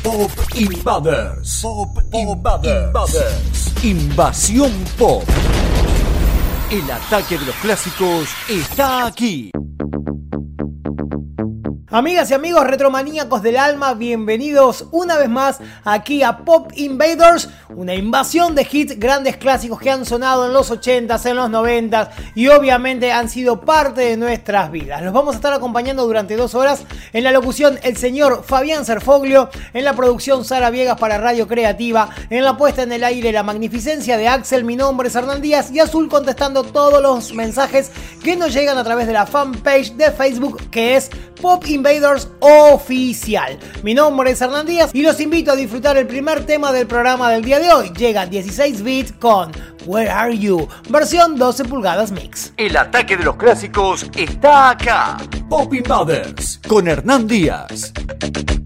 Pop Invaders. Pop Invaders. Invasión Pop. El ataque de los clásicos está aquí. Amigas y amigos retromaníacos del alma, bienvenidos una vez más aquí a Pop Invaders, una invasión de hits, grandes clásicos que han sonado en los 80s, en los 90s y obviamente han sido parte de nuestras vidas. Los vamos a estar acompañando durante 2 horas. En la locución el señor Fabián Serfoglio, en la producción Sara Viegas para Radio Creativa, en la puesta en el aire la magnificencia de Axel. Mi nombre es Hernán Díaz y Azul contestando todos los mensajes que nos llegan a través de la fanpage de Facebook que es Pop Invaders Oficial. Mi nombre es Hernán Díaz y los invito a disfrutar el primer tema del programa del día de hoy. Llega 16 bits con Where Are You, versión 12 pulgadas mix. El ataque de los clásicos está acá. Pop Invaders con Hernán Díaz.